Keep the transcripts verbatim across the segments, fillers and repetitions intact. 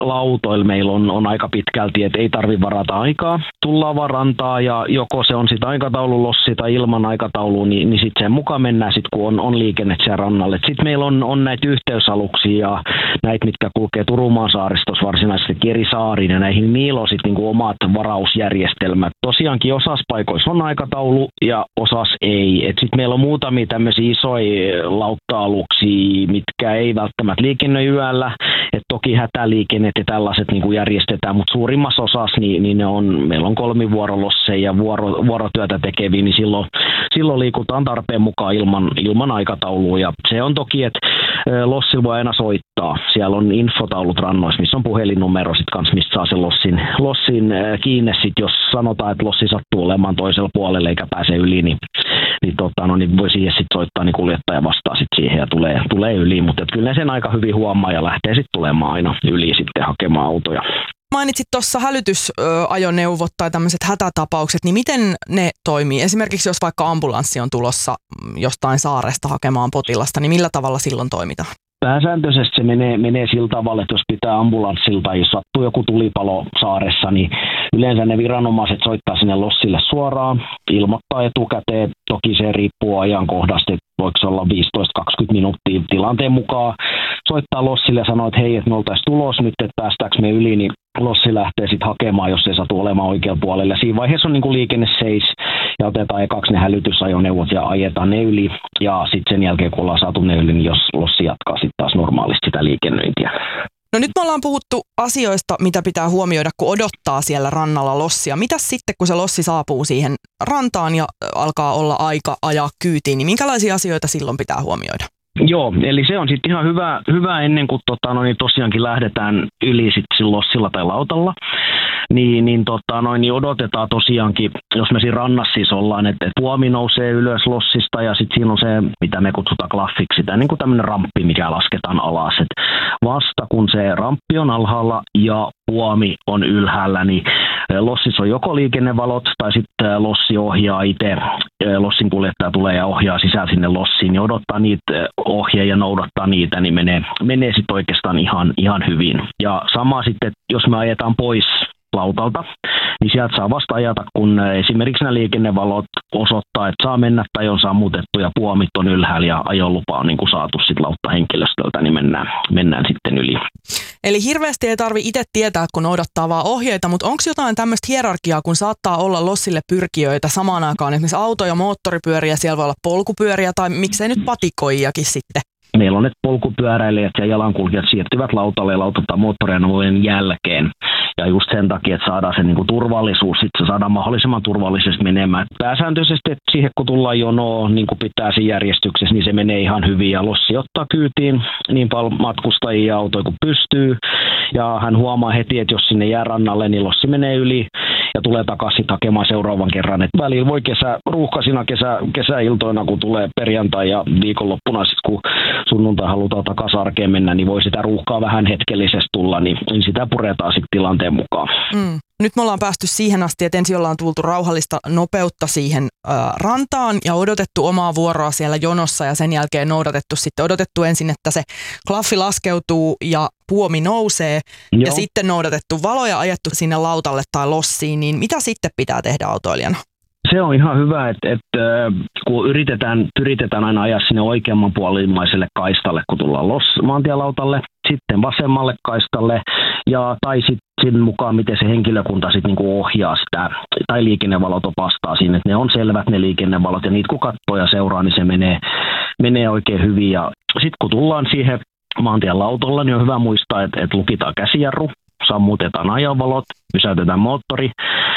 lautoilla meillä on, on aika pitkälti, että ei tarvitse varata aikaa. Tullaan vaan rantaa ja joko se on sitten aikataululossi tai ilman aikataulua, niin, niin sitten sen mukaan mennään sitten, kun on, on liikenne siellä rannalle. Sitten meillä on, on näitä yhteysaluksia ja näitä, mitkä kulkee Turunmaan saaristossa varsinaisesti eri saariin ja näihin niillä on sitten niinku omat varausjärjestelmät. Tosiaankin osassa paikoissa on aikataulu ja osassa ei. Sitten meillä on muutamia tämmöisiä isoja lautta-aluksia, mitkä ei välttämättä liikennöi yöllä. Et toki hätäliikennet ja tällaiset niin kuin järjestetään, mutta suurimmassa osassa niin, niin ne on, meillä on kolmivuorolosseja ja vuoro, vuorotyötä tekeviä, niin silloin, silloin liikutaan tarpeen mukaan ilman, ilman aikataulua. Ja se on toki, että lossilla voi aina soittaa. Siellä on infotaulut rannoissa, missä on puhelinnumero sit kans, mistä saa sen lossin, lossin kiinni. Sit jos sanotaan, että lossi sattuu olemaan toisella puolella eikä pääse yli, niin, niin, tota, no, niin voi siihen sit soittaa, niin kuljettaja vastaa sit siihen ja tulee, tulee yli. Mutta kyllä ne sen aika hyvin huomaa ja lähtee sitten tulemaan aina yli sitten hakemaan autoja. Mainitsit tuossa hälytysajoneuvot tai tämmöiset hätätapaukset, niin miten ne toimii? Esimerkiksi jos vaikka ambulanssi on tulossa jostain saaresta hakemaan potilasta, niin millä tavalla silloin toimitaan? Pääsääntöisesti se menee, menee sillä tavalla, että jos pitää ambulanssilta, jos sattuu joku tulipalo saaressa, niin yleensä ne viranomaiset soittaa sinne lossille suoraan, ilmoittaa etukäteen. Toki se riippuu ajankohdasta, että voiko se olla viisitoista kaksikymmentä minuuttia tilanteen mukaan. Soittaa lossille ja sanoo, että hei, että me oltaisiin tulos nyt, että päästäänkö me yli, niin lossi lähtee sitten hakemaan, jos ei satu olemaan oikealla puolella. Siinä vaiheessa on niin kuin liikenne seis ja otetaan ekaksi ne hälytysajoneuvot ja ajetaan ne yli. Ja sitten sen jälkeen, kun ollaan saatu ne yli, niin jos lossi jatkaa sitten taas normaalisti sitä liikennöintiä. No nyt me ollaan puhuttu asioista, mitä pitää huomioida, kun odottaa siellä rannalla lossia. Mitäs sitten, kun se lossi saapuu siihen rantaan ja alkaa olla aika ajaa kyytiin, niin minkälaisia asioita silloin pitää huomioida? Joo, eli se on sitten ihan hyvä, hyvä ennen kuin tota, no, niin tosiaankin lähdetään yli sitten lossilla tai lautalla. Niin, niin, tota, noin, niin odotetaan tosiaankin, jos me siinä rannassa siis ollaan, että, että puomi nousee ylös lossista ja sitten siinä on se, mitä me kutsutaan klaffiksi, sitä niin kuin tämmöinen ramppi, mikä lasketaan alas. Et vasta kun se ramppi on alhaalla ja puomi on ylhäällä, niin lossissa on joko liikennevalot tai sitten lossi ohjaa itse, lossin kuljettaja tulee ja ohjaa sisään sinne lossiin, niin odottaa niitä ohjeja ja noudattaa niitä, niin menee, menee sitten oikeastaan ihan, ihan hyvin. Ja sama sitten, jos me ajetaan pois lautalta, niin sieltä saa vasta ajata, kun esimerkiksi nämä liikennevalot osoittaa, että saa mennä tai on sammutettu ja puomit on ylhäällä ja ajolupa on niin kuin saatu sitten lauttahenkilöstöltä, niin mennään, mennään sitten yli. Eli hirveästi ei tarvitse itse tietää, kun noudattaa vaan ohjeita, mutta onko jotain tämmöistä hierarkiaa, kun saattaa olla lossille pyrkijöitä samaan aikaan, esimerkiksi auto- ja moottoripyöriä, siellä voi olla polkupyöriä tai miksei nyt patikoijakin sitten? Meillä on, että polkupyöräilijät ja jalankulkijat siirtyvät lautalle ja lautattaa moottoriajoneuvojen jälkeen. Ja just sen takia, että saadaan se niinku turvallisuus, sitten se saadaan mahdollisimman turvallisesti menemään. Pääsääntöisesti, että siihen kun tullaan jonoon, niin kuin pitää siinä järjestyksessä, niin se menee ihan hyvin. Ja lossi ottaa kyytiin niin paljon matkustajia ja autoja kuin pystyy. Ja hän huomaa heti, että jos sinne jää rannalle, niin lossi menee yli ja tulee takaisin hakemaan seuraavan kerran. Et välillä voi kesä, ruuhkaisina kesä, kesäiltoina, kun tulee perjantai ja viikonloppuna, sit kun sunnuntai halutaan takaisin arkeen mennä, niin voi sitä ruuhkaa vähän hetkellisesti tulla, niin, niin sitä puretaan sitten tilanteen mukaan. Mm. Nyt me ollaan päästy siihen asti, että ensin ollaan tultu rauhallista nopeutta siihen ö, rantaan ja odotettu omaa vuoroa siellä jonossa ja sen jälkeen noudatettu sitten odotettu ensin, että se klaffi laskeutuu ja puomi nousee. Joo. Ja sitten noudatettu valo ja ajettu sinne lautalle tai lossiin, niin mitä sitten pitää tehdä autoilijana? Se on ihan hyvä, että, että kun yritetään, yritetään aina ajaa sinne oikeamman puolimmaiselle kaistalle, kun tullaan los, maantielautalle, sitten vasemmalle kaistalle ja tai sitten sen mukaan, miten se henkilökunta sitten niinku ohjaa sitä tai liikennevalot opastaa siinä, että ne on selvät ne liikennevalot ja niitä kun katsoo ja seuraa, niin se menee, menee oikein hyvin. Ja sitten kun tullaan siihen maantien lautolla, niin on hyvä muistaa, että, että lukitaan käsijarru, sammutetaan ajovalot, pysäytetään moottori.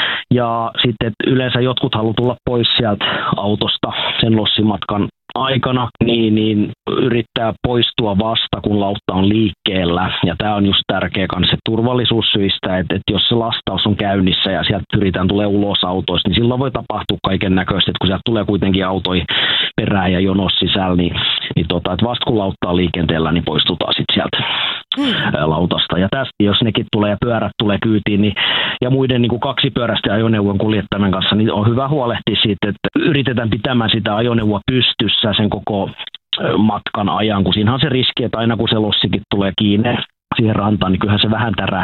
Ja sitten yleensä jotkut haluaa tulla pois sieltä autosta sen lossimatkan aikana, niin, niin yrittää poistua vasta, kun lautta on liikkeellä. Ja tämä on just tärkeä kanssa turvallisuussyistä, että, että jos se lastaus on käynnissä ja sieltä pyritään tulee ulos autoista, niin silloin voi tapahtua kaiken näköistä, että kun sieltä tulee kuitenkin autoja perään ja jonos sisällä, niin, niin tota, että vasta kun lautta on liikenteellä, niin poistutaan sitten sieltä mm. lautasta. Ja tästä, jos nekin tulee ja pyörät tulee kyytiin, niin, ja muiden niin kuin kaksipyöräisten ajoneuvon kuljettajan kanssa, niin on hyvä huolehtia siitä, että yritetään pitämään sitä ajoneuvoa pystyssä sen koko matkan ajan, kun siinä on se riski, että aina kun se lossikin tulee kiinni siihen rantaan, niin kyllähän se vähän tärähti